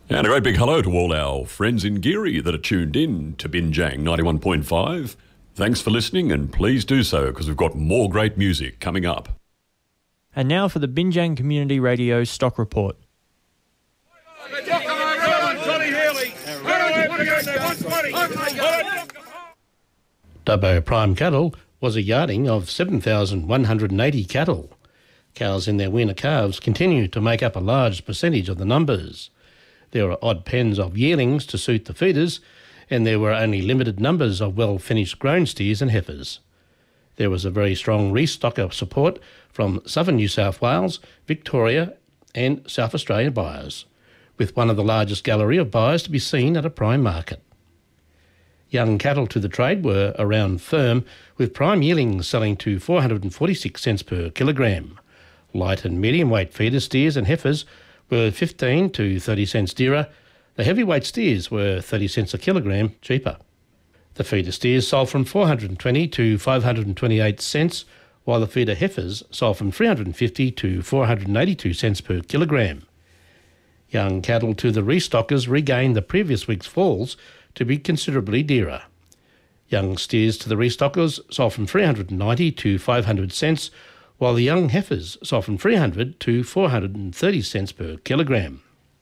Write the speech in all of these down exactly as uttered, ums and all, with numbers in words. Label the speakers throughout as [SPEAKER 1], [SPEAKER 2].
[SPEAKER 1] And a great big hello to all our friends in Geary that are tuned in to Binjang ninety-one point five. Thanks for listening, and please do so because we've got more great music coming up.
[SPEAKER 2] And now for the Binjang Community Radio Stock Report.
[SPEAKER 3] Dubbo Prime Cattle was a yarding of seven thousand one hundred eighty cattle. Cows in their weaner calves continue to make up a large percentage of the numbers. There are odd pens of yearlings to suit the feeders, and there were only limited numbers of well-finished grown steers and heifers. There was a very strong restocker support from southern New South Wales, Victoria and South Australian buyers, with one of the largest gallery of buyers to be seen at a prime market. Young cattle to the trade were around firm, with prime yearlings selling to four hundred forty-six cents per kilogram. Light and medium weight feeder steers and heifers were fifteen to thirty cents dearer. The heavyweight steers were thirty cents a kilogram cheaper. The feeder steers sold from four hundred twenty to five hundred twenty-eight cents, while the feeder heifers sold from three hundred fifty to four hundred eighty-two cents per kilogram. Young cattle to the restockers regained the previous week's falls to be considerably dearer. Young steers to the restockers sold from three hundred ninety to five hundred cents, while the young heifers sold from three hundred to four hundred thirty cents per kilogram.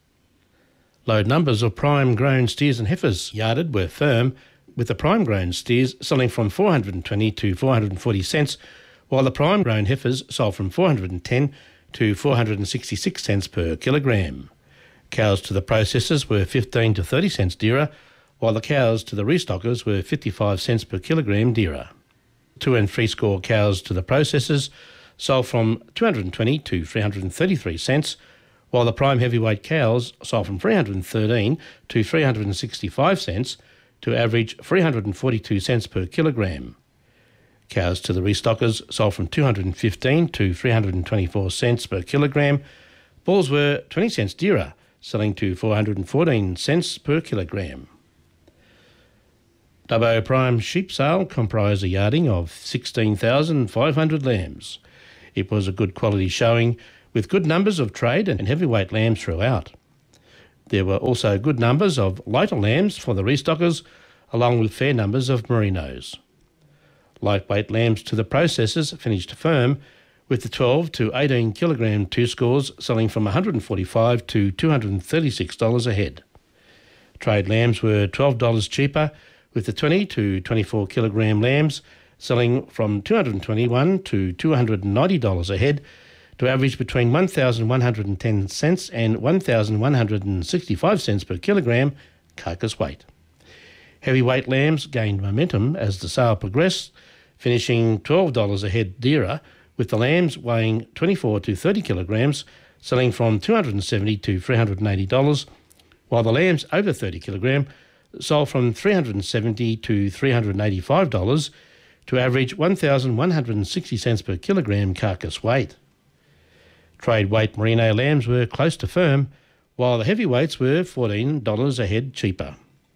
[SPEAKER 3] Low numbers of prime-grown steers and heifers yarded were firm, with the prime-grown steers selling from four hundred twenty to four hundred forty cents, while the prime-grown heifers sold from four hundred ten to four hundred sixty-six cents per kilogram. Cows to the processors were fifteen to thirty cents dearer, while the cows to the restockers were fifty-five cents per kilogram dearer. Two and three score cows to the processors sold from two hundred twenty to three hundred thirty-three cents, while the prime heavyweight cows sold from three hundred thirteen to three hundred sixty-five cents to average three hundred forty-two cents per kilogram. Cows to the restockers sold from two hundred fifteen to three hundred twenty-four cents per kilogram. Bulls were twenty cents dearer, selling to four hundred fourteen cents per kilogram. Dubbo Prime sheep sale comprised a yarding of sixteen thousand five hundred lambs. It was a good quality showing, with good numbers of trade and heavyweight lambs throughout. There were also good numbers of lighter lambs for the restockers, along with fair numbers of merinos. Lightweight lambs to the processors finished firm, with the twelve to eighteen kilogram two scores selling from one hundred forty-five dollars to two hundred thirty-six dollars a head. Trade lambs were twelve dollars cheaper, with the twenty to twenty-four kilogram lambs selling from two hundred twenty-one dollars to two hundred ninety dollars a head, to average between one thousand one hundred ten cents and one thousand one hundred sixty-five cents per kilogram carcass weight. Heavyweight lambs gained momentum as the sale progressed, finishing twelve dollars a head dearer, with the lambs weighing twenty-four to thirty kilograms selling from two hundred seventy dollars to three hundred eighty dollars, while the lambs over thirty kilograms sold from three hundred seventy dollars to three hundred eighty-five dollars, to average one thousand one hundred sixty cents per kilogram carcass weight. Trade weight merino lambs were close to firm, while the heavyweights were fourteen dollars a head cheaper.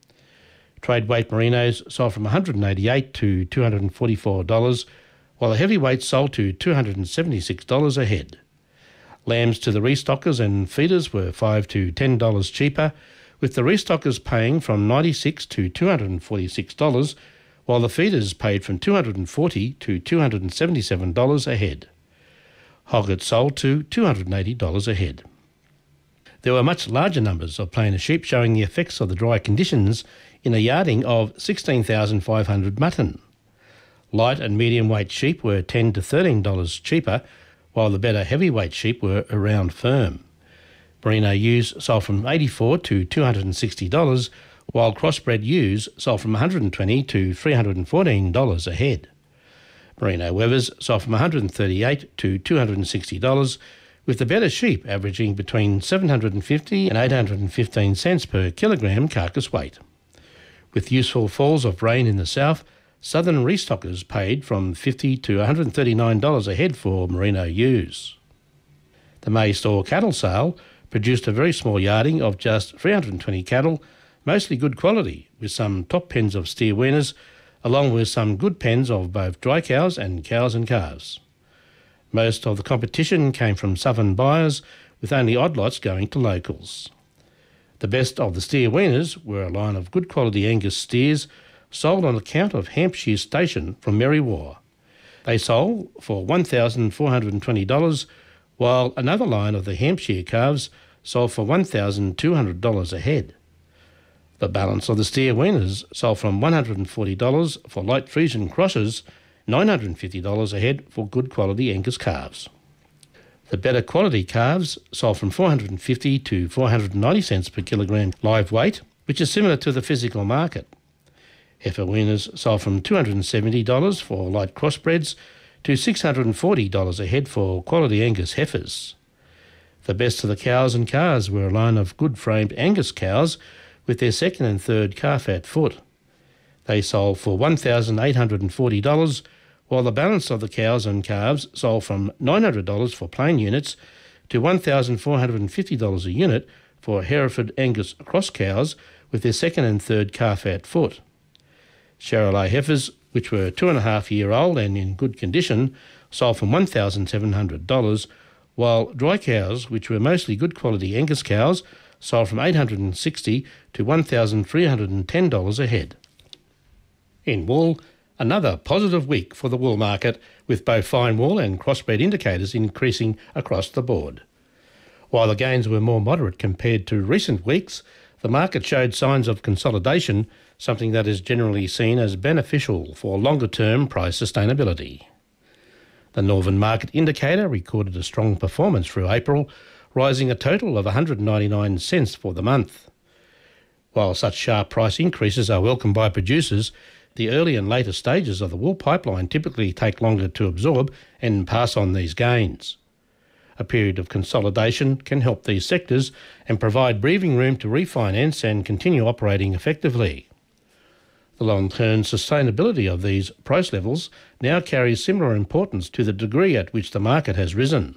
[SPEAKER 3] Trade weight merinos sold from one hundred eighty-eight dollars to two hundred forty-four dollars, while the heavyweights sold to two hundred seventy-six dollars a head. Lambs to the restockers and feeders were five to ten dollars cheaper, with the restockers paying from ninety-six dollars to two hundred forty-six dollars, while the feeders paid from two hundred forty dollars to two hundred seventy-seven dollars a head. Hoggets sold to two hundred eighty dollars a head. There were much larger numbers of plainer sheep showing the effects of the dry conditions in a yarding of sixteen thousand five hundred mutton. Light and medium weight sheep were ten to thirteen dollars cheaper, while the better heavyweight sheep were around firm. Merino ewes sold from eighty-four dollars to two hundred sixty dollars, while crossbred ewes sold from one hundred twenty dollars to three hundred fourteen dollars a head. Merino wethers sold from one hundred thirty-eight dollars to two hundred sixty dollars, with the better sheep averaging between seven hundred fifty and eight hundred fifteen cents per kilogram carcass weight. With useful falls of rain in the south, southern restockers paid from fifty dollars to one hundred thirty-nine dollars a head for merino ewes. The May store cattle sale produced a very small yarding of just three hundred twenty cattle, mostly good quality, with some top pens of steer weaners, along with some good pens of both dry cows and cows and calves. Most of the competition came from southern buyers, with only odd lots going to locals. The best of the steer weaners were a line of good quality Angus steers sold on account of Hampshire Station from Merriwa. They sold for one thousand four hundred twenty dollars, while another line of the Hampshire calves sold for one thousand two hundred dollars a head. The balance of the steer weaners sold from one hundred forty dollars for light Friesian crosses, nine hundred fifty dollars a head for good quality Angus calves. The better quality calves sold from four hundred fifty to four hundred ninety cents per kilogram live weight, which is similar to the physical market. Heifer weaners sold from two hundred seventy dollars for light crossbreds to six hundred forty dollars a head for quality Angus heifers. The best of the cows and calves were a line of good-framed Angus cows with their second and third calf-fat foot. They sold for one thousand eight hundred forty dollars, while the balance of the cows and calves sold from nine hundred dollars for plain units to one thousand four hundred fifty dollars a unit for Hereford Angus cross cows with their second and third calf-fat foot. Charolais heifers, which were two and a half year old and in good condition, sold from one thousand seven hundred dollars, while dry cows, which were mostly good quality Angus cows, sold from eight hundred sixty dollars to one thousand three hundred ten dollars a head. In wool, another positive week for the wool market, with both fine wool and crossbred indicators increasing across the board. While the gains were more moderate compared to recent weeks, the market showed signs of consolidation, something that is generally seen as beneficial for longer-term price sustainability. The Northern Market Indicator recorded a strong performance through April, rising a total of one hundred ninety-nine cents for the month. While such sharp price increases are welcomed by producers, the early and later stages of the wool pipeline typically take longer to absorb and pass on these gains. A period of consolidation can help these sectors and provide breathing room to refinance and continue operating effectively. The long-term sustainability of these price levels now carries similar importance to the degree at which the market has risen.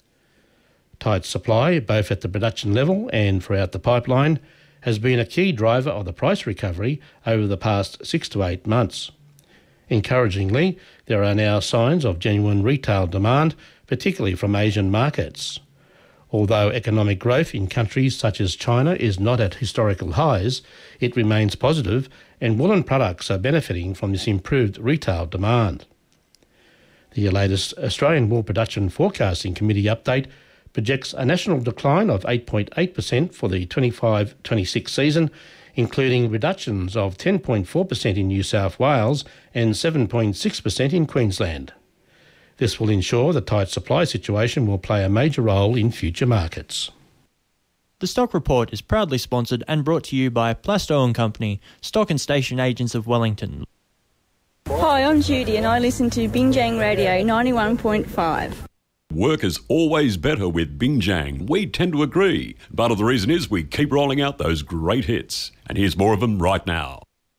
[SPEAKER 3] Tight supply, both at the production level and throughout the pipeline, has been a key driver of the price recovery over the past six to eight months. Encouragingly, there are now signs of genuine retail demand, particularly from Asian markets. Although economic growth in countries such as China is not at historical highs, it remains positive, and woolen products are benefiting from this improved retail demand. The latest Australian Wool Production Forecasting Committee update projects a national decline of eight point eight percent for the twenty-five twenty-six season, including reductions of ten point four percent in New South Wales and seven point six percent in Queensland. This will ensure the tight supply situation will play a major role in future markets.
[SPEAKER 2] The Stock Report is proudly sponsored and brought to you by Plasto and Company, stock and station agents of Wellington.
[SPEAKER 4] Hi, I'm Judy and I listen to Binjang Radio ninety-one point five.
[SPEAKER 1] Work is always better with Binjang. We tend to agree. Part of the reason is we keep rolling out those great hits. And here's more of them right now.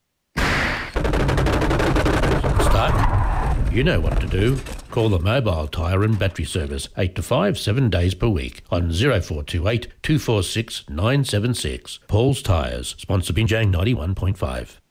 [SPEAKER 3] Start. You know what to do. Call the Mobile Tyre and Battery Service eight to five, seven days per week on zero four two eight, two four six, nine seven six. Paul's Tyres, sponsor Binjang ninety-one point five.